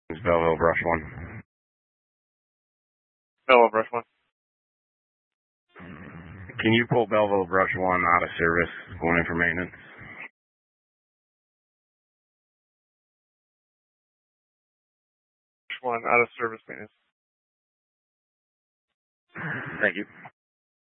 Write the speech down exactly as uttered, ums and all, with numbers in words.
Belleville Brush One. Belleville Brush One. Can you pull Belleville Brush One out of service, going in for maintenance? Brush One out of service maintenance. Thank you.